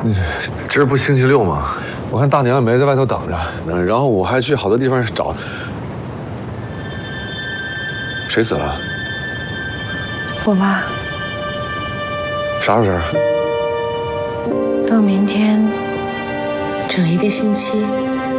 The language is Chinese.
今儿不星期六吗？我看大娘也没在外头等着，然后我还去好多地方找。谁死了？ 我妈。 啥事儿？ 到明天整1个星期，